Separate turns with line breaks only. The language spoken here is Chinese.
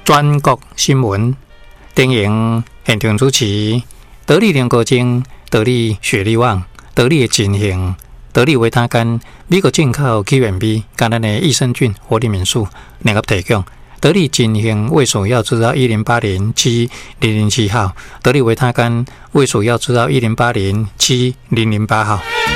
全国新闻电影现场主持，德里联高精、德里雪莉网、德里的进行、德里维他干、美国进口 Q&B， 跟咱的益生菌活力民宿两个提供。德里进行卫所药制造10807007号，德里维他干卫所药制造10807008号。